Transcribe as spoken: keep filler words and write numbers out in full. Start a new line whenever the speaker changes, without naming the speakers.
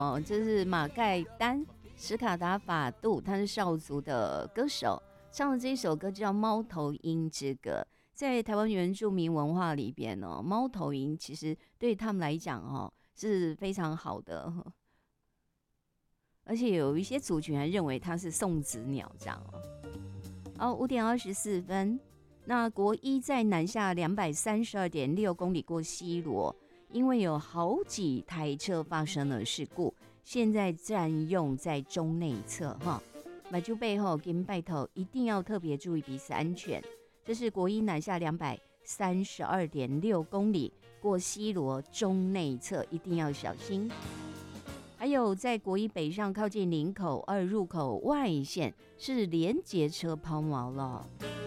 哦，这是马盖丹史卡达法杜，他是少族的歌手，唱的这一首歌叫《猫头鹰之歌》。在台湾原住民文化里边哦，猫头鹰其实对他们来讲哦是非常好的，而且有一些族群还认为它是送子鸟这样哦。好，五点二十四分，那国一在南下两百三十二点六公里过西螺，因为有好几台车发生了事故，现在占用在中内侧哈。买猪背后跟拜头一定要特别注意彼此安全。这是国一南下两百三十二点六公里过西螺中内侧，一定要小心。还有在国一北上靠近林口二入口外线是连结车抛锚了。